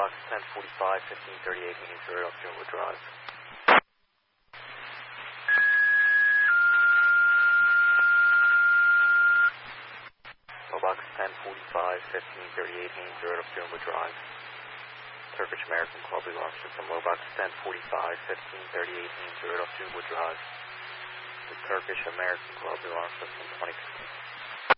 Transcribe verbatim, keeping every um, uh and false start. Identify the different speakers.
Speaker 1: Mailbox ten forty-five, fifteen thirty-eight, meaning zero off Juniwood Drive. Mailbox ten forty-five, fifteen thirty-eight, meaning zero off Juniwood Drive. Turkish American Club, we launched from Mailbox ten forty-five, fifteen thirty-eight, meaning zero off Juniwood Drive. The Turkish American Club, we launched from twenty fifteen.